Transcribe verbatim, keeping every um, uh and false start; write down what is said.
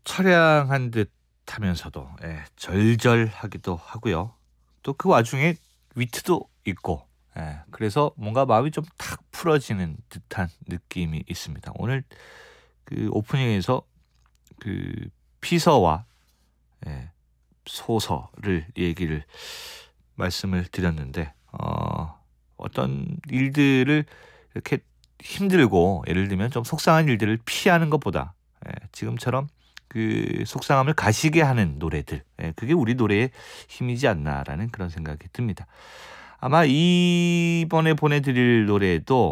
처량한 듯 하면서도 예, 절절하기도 하고요. 또 그 와중에 위트도 있고 예, 그래서 뭔가 마음이 좀 탁 풀어지는 듯한 느낌이 있습니다. 오늘 그 오프닝에서 그 피서와 예, 소설을 얘기를 말씀을 드렸는데 어, 어떤 일들을 이렇게 힘들고 예를 들면 좀 속상한 일들을 피하는 것보다 예, 지금처럼 그 속상함을 가시게 하는 노래들 예, 그게 우리 노래의 힘이지 않나라는 그런 생각이 듭니다. 아마 이번에 보내드릴 노래도